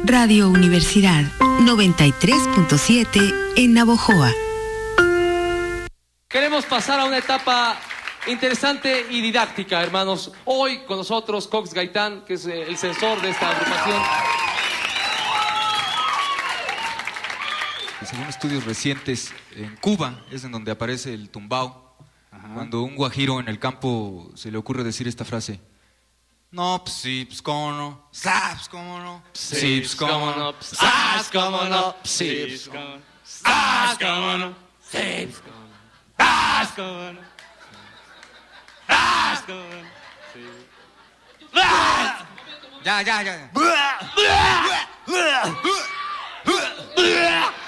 Radio Universidad 93.7 en Navojoa. Queremos pasar a una etapa interesante y didáctica, hermanos. Hoy con nosotros Cox Gaitán, que es el censor de esta agrupación. Según estudios recientes, en Cuba es en donde aparece el tumbao. Cuando a un guajiro en el campo se le ocurre decir esta frase: no, pues sí, pues cómo no, pues cómo no, sí, pues cómo no, pues cómo no, sí, pues cómo no, cómo no, sí, pues cómo no, cómo no, cómo no, ya.